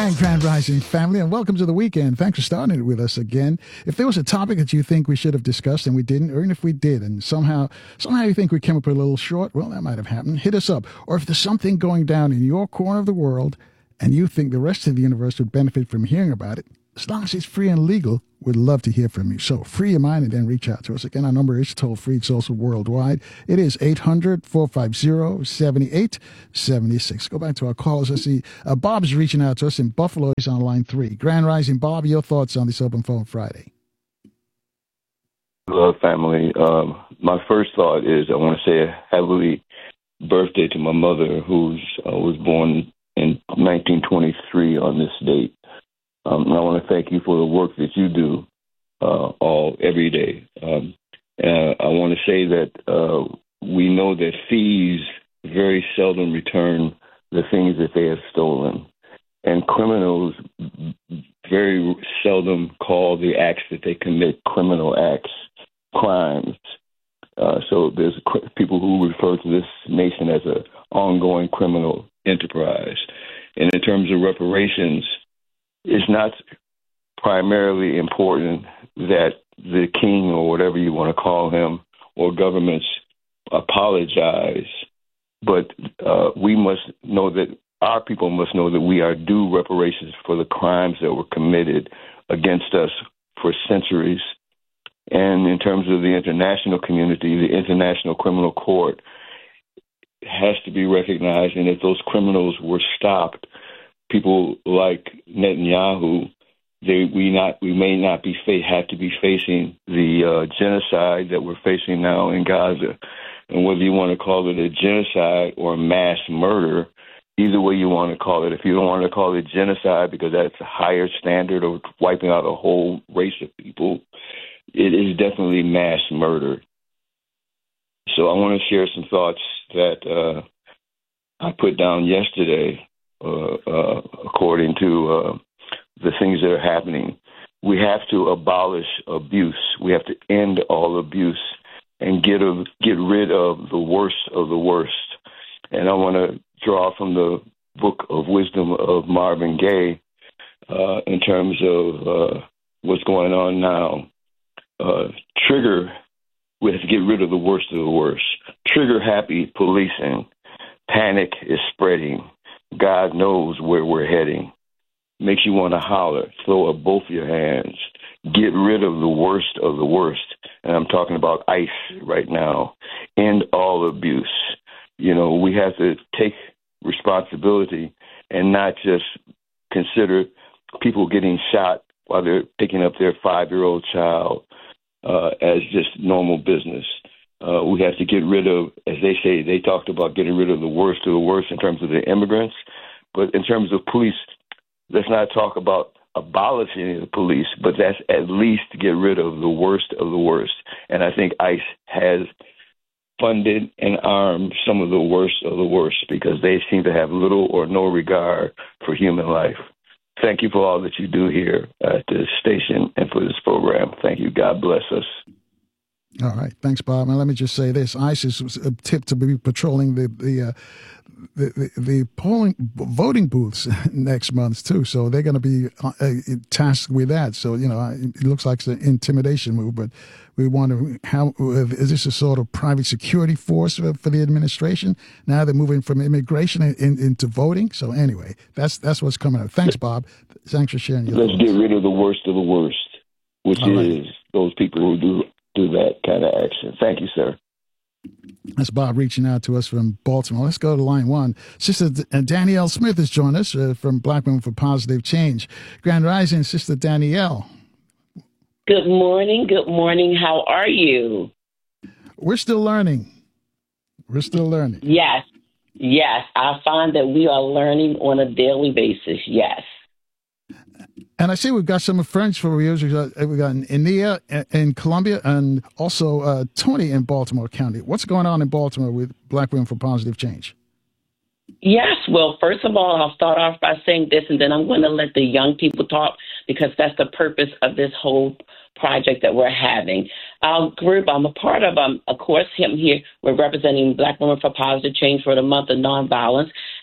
morning, Grand Rising family, and welcome to the weekend. Thanks for starting it with us again. If there was a topic that you think we should have discussed and we didn't, or even if we did and somehow you think we came up a little short, well, that might have happened. Hit us up. Or if there's something going down in your corner of the world and you think the rest of the universe would benefit from hearing about it, as long as it's free and legal, we'd love to hear from you. So free your mind and then reach out to us. Again, our number is toll free. It's also worldwide. It is 800-450-7876. Go back to our callers. I see Bob is reaching out to us in Buffalo. He's on line 3. Grand Rising, Bob, your thoughts on this Open Phone Friday? Hello, family. My first thought is I want to say a happy birthday to my mother, who was born in 1923 on this date. I want to thank you for the work that you do every day. And I want to say that we know that thieves very seldom return the things that they have stolen. And criminals very seldom call the acts that they commit criminal acts, crimes. So there's people who refer to this nation as an ongoing criminal enterprise. And in terms of reparations, it's not primarily important that the king or whatever you want to call him or governments apologize, but we must know that our people must know that we are due reparations for the crimes that were committed against us for centuries. And in terms of the international community, the International Criminal Court has to be recognized, and if those criminals were stopped, people like Netanyahu, we may not have to be facing the genocide that we're facing now in Gaza. And whether you want to call it a genocide or mass murder, either way you want to call it. If you don't want to call it genocide because that's a higher standard of wiping out a whole race of people, it is definitely mass murder. So I want to share some thoughts that I put down yesterday. According to the things that are happening, we have to abolish abuse. We have to end all abuse and get rid of the worst of the worst. And I want to draw from the Book of Wisdom of Marvin Gaye in terms of what's going on now. We have to get rid of the worst of the worst. Trigger happy policing. Panic is spreading. God knows where we're heading. Makes you want to holler, throw up both your hands. Get rid of the worst of the worst. And I'm talking about ICE right now. End all abuse. You know, we have to take responsibility and not just consider people getting shot while they're picking up their 5-year-old child as just normal business. We have to get rid of, as they say, they talked about getting rid of the worst of the worst in terms of the immigrants. But in terms of police, let's not talk about abolishing the police, but that's at least to get rid of the worst of the worst. And I think ICE has funded and armed some of the worst of the worst because they seem to have little or no regard for human life. Thank you for all that you do here at the station and for this program. Thank you. God bless us. All right. Thanks, Bob. And let me just say this. ICE is tipped to be patrolling the voting booths next month, too. So they're going to be tasked with that. So, you know, it looks like it's an intimidation move, but we wonder is this a sort of private security force for the administration? Now they're moving from immigration into voting. So anyway, that's what's coming up. Thanks, Bob. Thanks for sharing your thoughts. Let's get rid of the worst of the worst, which is those people who do that kind of action. Thank you, sir. That's Bob reaching out to us from Baltimore. Let's go to line 1. Sister Danielle Smith has joined us from Black Women for Positive Change. Grand Rising, Sister Danielle. Good morning. Good morning. How are you? We're still learning. Yes. I find that we are learning on a daily basis. Yes. And I see we've got some friends for you. We've got Enia in Columbia and also Tony in Baltimore County. What's going on in Baltimore with Black Women for Positive Change? Yes. Well, first of all, I'll start off by saying this, and then I'm going to let the young people talk because that's the purpose of this whole project that we're having. Our group, I'm a part of course, here, we're representing Black Women for Positive Change for the month of nonviolence.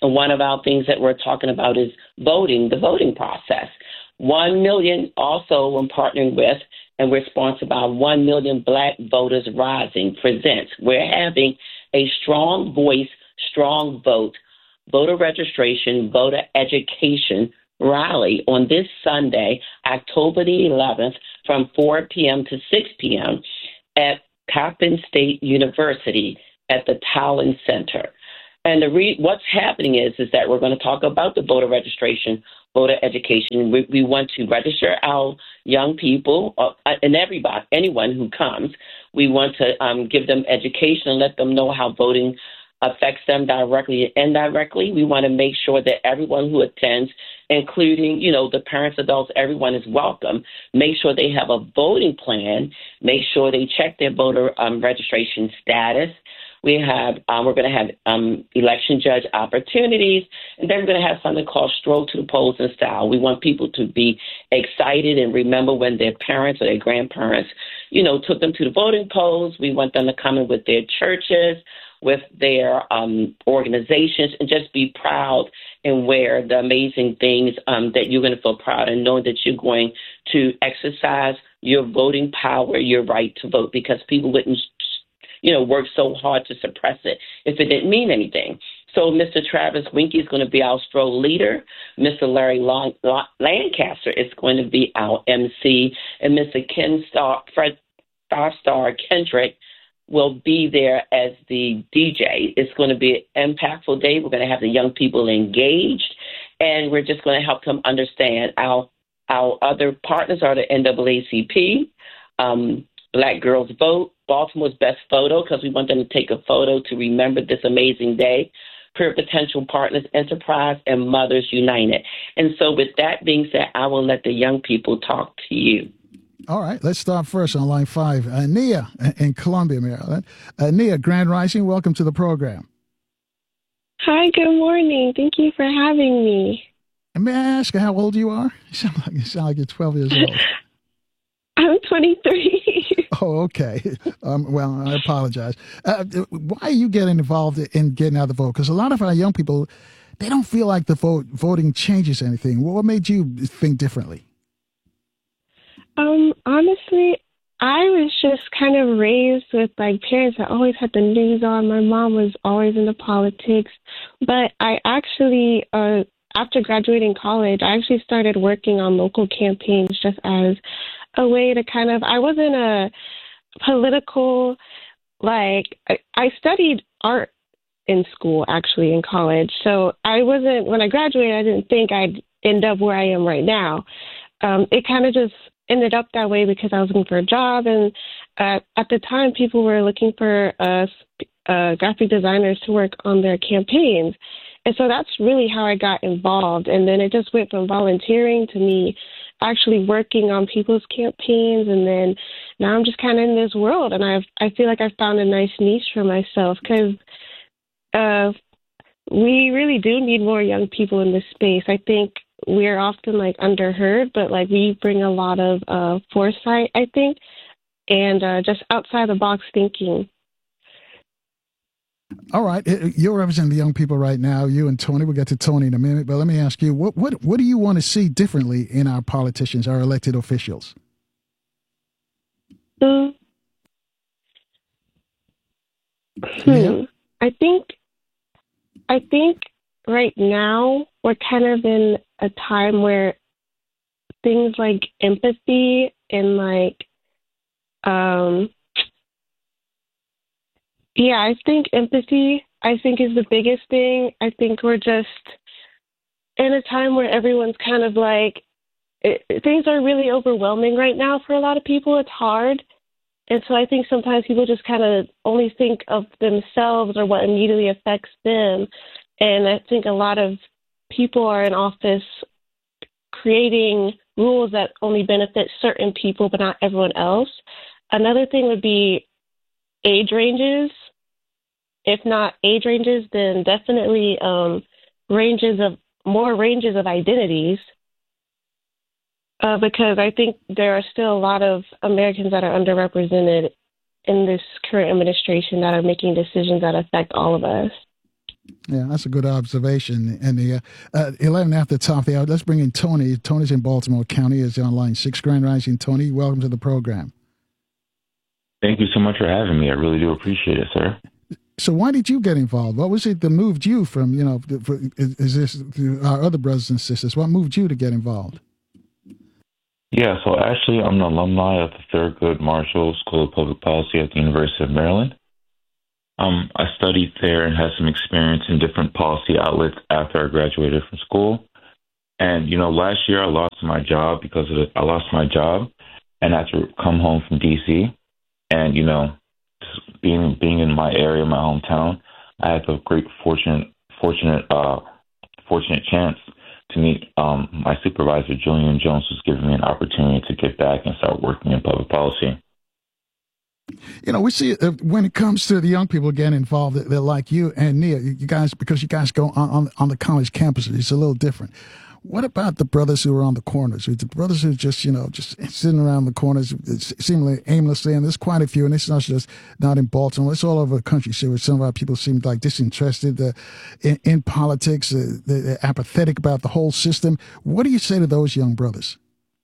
And one of our things that we're talking about is voting, the voting process. 1 million also I'm partnering with, and we're sponsored by 1 Million Black Voters Rising presents. We're having a strong voice, strong vote, voter registration, voter education rally on this Sunday, October the 11th, from 4 p.m. to 6 p.m. at Coppin State University at the Talon Center. And what's happening is that we're going to talk about the voter registration, voter education. We want to register our young people and everybody, anyone who comes. We want to give them education and let them know how voting affects them directly and indirectly. We want to make sure that everyone who attends, including, the parents, adults, everyone is welcome. Make sure they have a voting plan. Make sure they check their voter registration status. We're going to have election judge opportunities, and then we're going to have something called Stroll to the Polls in Style. We want people to be excited and remember when their parents or their grandparents, took them to the voting polls. We want them to come in with their churches, with their organizations, and just be proud and wear the amazing things that you're going to feel proud and know that you're going to exercise your voting power, your right to vote, because people wouldn't work so hard to suppress it if it didn't mean anything. So Mr. Travis Winkie is going to be our stroll leader. Mr. Larry Lancaster is going to be our MC. And Mr. Fred Star Kendrick will be there as the DJ. It's going to be an impactful day. We're going to have the young people engaged, and we're just going to help them understand. Our other partners are the NAACP, Black Girls Vote, Baltimore's Best Photo, because we want them to take a photo to remember this amazing day, Peer Potential Partners Enterprise, and Mothers United. And so with that being said, I will let the young people talk to you. All right, let's start first on line 5. Nia in Columbia, Maryland. Nia, Grand Rising, welcome to the program. Hi, good morning. Thank you for having me. And may I ask how old you are? You sound like you're 12 years old. I'm 23. Oh, okay. Well, I apologize. Why are you getting involved in getting out the vote? Because a lot of our young people, they don't feel like the voting changes anything. What made you think differently? Honestly, I was just kind of raised with parents that always had the news on. My mom was always into politics, but I actually, after graduating college, I actually started working on local campaigns just as a way to I wasn't a political, I studied art in school, actually, in college. So when I graduated, I didn't think I'd end up where I am right now. It kind of just ended up that way because I was looking for a job. And at the time, people were looking for graphic designers to work on their campaigns. And so that's really how I got involved. And then it just went from volunteering to me actually working on people's campaigns. And then now I'm just kind of in this world. And I feel like I've found a nice niche for myself because we really do need more young people in this space. I think we're often underheard, but we bring a lot of foresight, I think, and just outside the box thinking. All right. You're representing the young people right now, you and Tony. We'll get to Tony in a minute, but let me ask you, what do you want to see differently in our politicians, our elected officials? Yeah. I think right now we're kind of in a time where things like empathy and I think empathy, is the biggest thing. I think we're just in a time where everyone's kind of things are really overwhelming right now for a lot of people. It's hard. And so I think sometimes people just kind of only think of themselves or what immediately affects them. And I think a lot of people are in office creating rules that only benefit certain people but not everyone else. Another thing would be age ranges. If not age ranges, then definitely ranges of identities. Because I think there are still a lot of Americans that are underrepresented in this current administration that are making decisions that affect all of us. Yeah, that's a good observation. And the 11 after the top of the hour, let's bring in Tony. Tony's in Baltimore County. Is on line 6 Grand Rising. Tony, welcome to the program. Thank you so much for having me. I really do appreciate it, sir. So why did you get involved? What was it that moved you from, is this our other brothers and sisters? What moved you to get involved? Yeah, so actually I'm an alumni of the Thurgood Marshall School of Public Policy at the University of Maryland. I studied there and had some experience in different policy outlets after I graduated from school. And, last year I lost my job I lost my job and I had to come home from D.C. And, just being in my area, my hometown, I had the great fortunate chance to meet my supervisor, Julian Jones, who's given me an opportunity to get back and start working in public policy. We see when it comes to the young people getting involved, they're like you and Nia. You guys, because you guys go on the college campuses, it's a little different. What about the brothers who are on the corners? The brothers who just sitting around the corners, seemingly aimlessly, and there's quite a few, and it's not just not in Baltimore, it's all over the country. So some of our people seem like disinterested in politics, they're apathetic about the whole system. What do you say to those young brothers?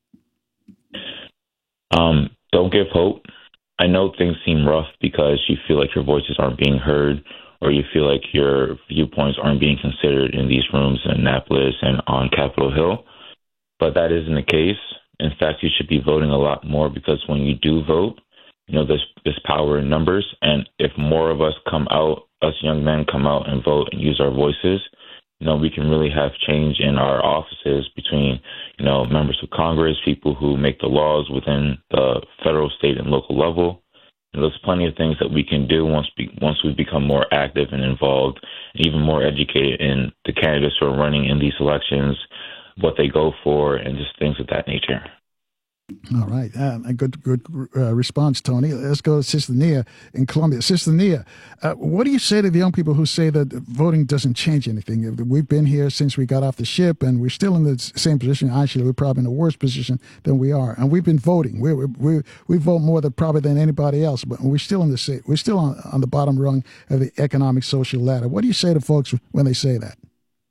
Don't give hope. I know things seem rough because you feel like your voices aren't being heard, or you feel like your viewpoints aren't being considered in these rooms in Annapolis and on Capitol Hill. But that isn't the case. In fact, you should be voting a lot more, because when you do vote, there's power in numbers. And if more of us come out, us young men come out and vote and use our voices, we can really have change in our offices between, members of Congress, people who make the laws within the federal, state, and local level. And there's plenty of things that we can do once we become more active and involved, and even more educated in the candidates who are running in these elections, what they go for, and just things of that nature. All right. A good response, Tony. Let's go to Sister Nia in Columbia. Sister Nia, what do you say to the young people who say that voting doesn't change anything? We've been here since we got off the ship, and we're still in the same position. Actually, we're probably in a worse position than we are. And we've been voting. We vote more than anybody else, but we're still we're still on the bottom rung of the economic social ladder. What do you say to folks when they say that?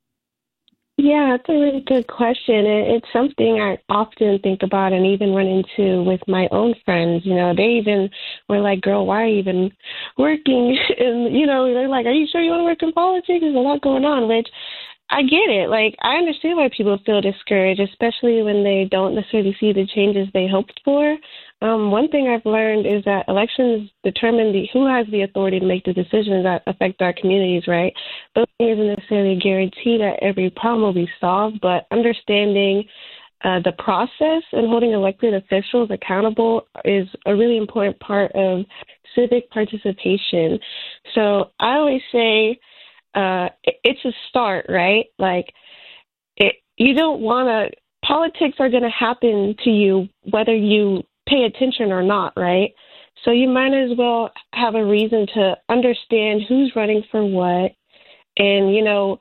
Yeah, that's a really good question. It's something I often think about and even run into with my own friends. They even were like, girl, why are you even working? And, they're like, are you sure you want to work in politics? There's a lot going on, which I get it. Like, I understand why people feel discouraged, especially when they don't necessarily see the changes they hoped for. One thing I've learned is that elections determine who has the authority to make the decisions that affect our communities, right? Voting isn't necessarily a guarantee that every problem will be solved, but understanding the process and holding elected officials accountable is a really important part of civic participation. So I always say it's a start, right? Like, you don't want to – politics are going to happen to you whether you – pay attention or not, right? So you might as well have a reason to understand who's running for what. And,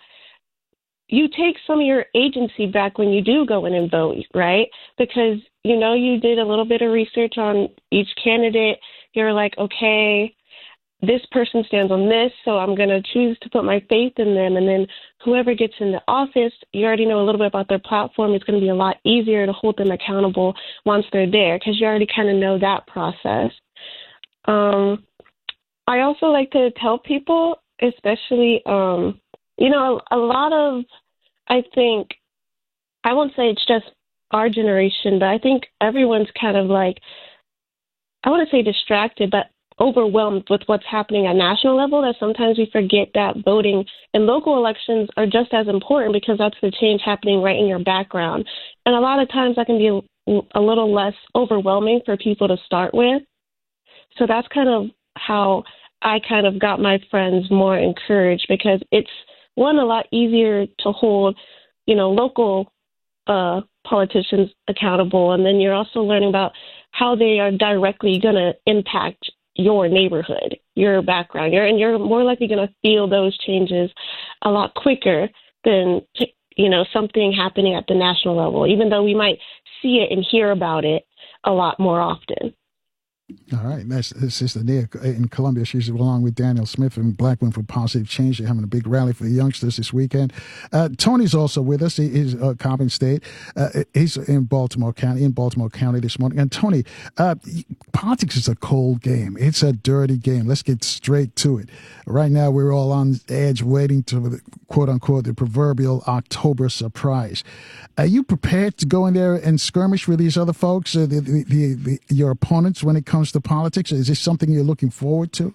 you take some of your agency back when you do go in and vote, right? Because, you did a little bit of research on each candidate. You're like, okay, this person stands on this, so I'm going to choose to put my faith in them. And then whoever gets in the office, you already know a little bit about their platform. It's going to be a lot easier to hold them accountable once they're there, because you already kind of know that process. I also like to tell people, especially, a lot of, I think, I won't say it's just our generation, but I think everyone's kind of like, I wouldn't say distracted, but overwhelmed with what's happening at national level, that sometimes we forget that voting and local elections are just as important, because that's the change happening right in your background. And a lot of times that can be a little less overwhelming for people to start with. So that's kind of how I kind of got my friends more encouraged, because it's, one, a lot easier to hold, local politicians accountable. And then you're also learning about how they are directly going to impact your neighborhood, your background, you're more likely going to feel those changes a lot quicker than, something happening at the national level, even though we might see it and hear about it a lot more often. All right, that's Sister Nia in Columbia. She's along with Daniel Smith from Black Women for Positive Change. They're having a big rally for the youngsters this weekend. Tony's also with us. He's Coppin State. He's in Baltimore County this morning. And Tony, politics is a cold game. It's a dirty game. Let's get straight to it. Right now, we're all on edge waiting to, quote unquote, the proverbial October surprise. Are you prepared to go in there and skirmish with these other folks, your opponents, when it comes to politics? Is this something you're looking forward to?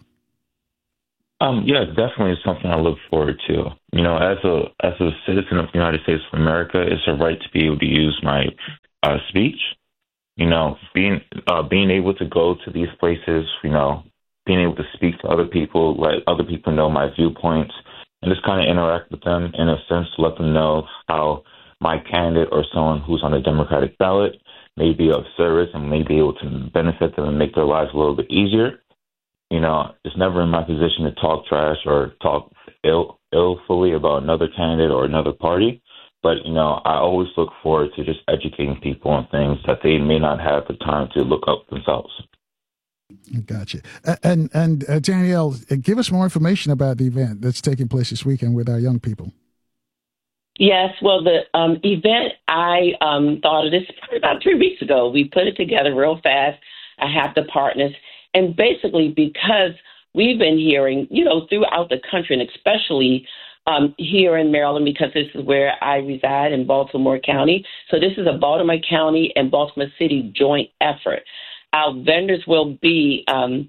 Yeah, definitely something I look forward to. You know, as a citizen of the United States of America, it's a right to be able to use my speech. You know, being able to go to these places, you know, being able to speak to other people, let other people know my viewpoints, and just kind of interact with them in a sense to let them know how my candidate or someone who's on the Democratic ballot may be of service and may be able to benefit them and make their lives a little bit easier. You know, it's never in my position to talk trash or talk illfully about another candidate or another party. But, you know, I always look forward to just educating people on things that they may not have the time to look up themselves. Gotcha. And Danielle, give us more information about the event that's taking place this weekend with our young people. Yes, well, the event, I thought of this probably about 3 weeks ago. We put it together real fast. I have the partners. And basically because we've been hearing, you know, throughout the country, and especially here in Maryland, because this is where I reside in Baltimore County. So this is a Baltimore County and Baltimore City joint effort. Our vendors will be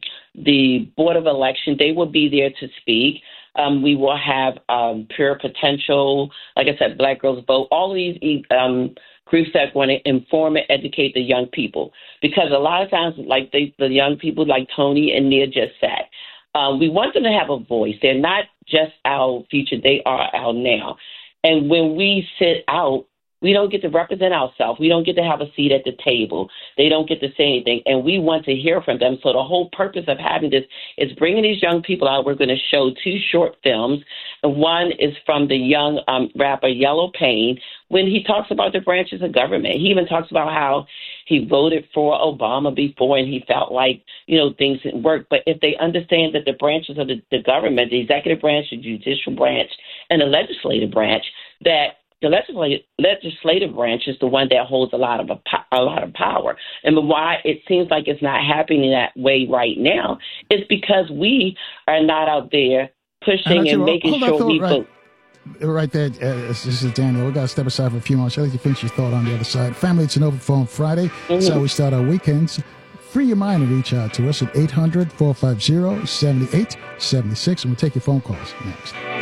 the Board of Election. They will be there to speak. We will have Pure Potential, like I said, Black Girls Vote, all of these groups that want to inform and educate the young people. Because a lot of times, like the young people like Tony and Nia just said, we want them to have a voice. They're not just our future, they are our now. And when we sit out, we don't get to represent ourselves. We don't get to have a seat at the table. They don't get to say anything, and we want to hear from them. So the whole purpose of having this is bringing these young people out. We're going to show 2 short films. And one is from the young rapper Yellow Pain, when he talks about the branches of government. He even talks about how he voted for Obama before and he felt like, you know, things didn't work. But if they understand that the branches of the government, the executive branch, the judicial branch, and the legislative branch, that the legislative branch is the one that holds a lot of power. And why it seems like it's not happening that way right now is because we are not out there pushing and making sure we vote. Right there, this is Daniel. We've got to step aside for a few moments. I'll let you finish your thought on the other side. Family, it's an Open Phone Friday. That's how we start our weekends. Free your mind and reach out to us at 800-450-7876, and we'll take your phone calls next.